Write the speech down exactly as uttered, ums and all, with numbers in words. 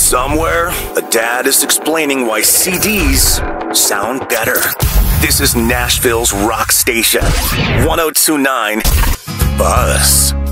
Somewhere, a dad is explaining why C Ds sound better. This is Nashville's rock station, one oh two point nine Buzz.